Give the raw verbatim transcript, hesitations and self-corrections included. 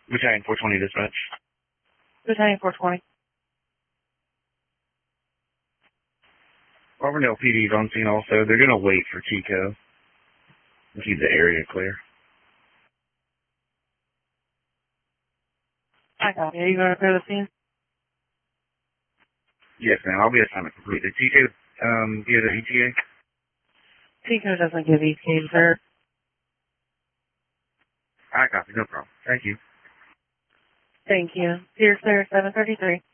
Battalion four twenty dispatch. Battalion four twenty. Auburndale P D is on scene also. They're going to wait for Chico to keep the area clear. I copy. Are you going to clear the scene? Yes, ma'am. I'll be assignment complete. Did Chico um, give the E T A? Chico doesn't give E T As, sir. I copy. No problem. Thank you. Thank you. Dear Sir, seven thirty-three.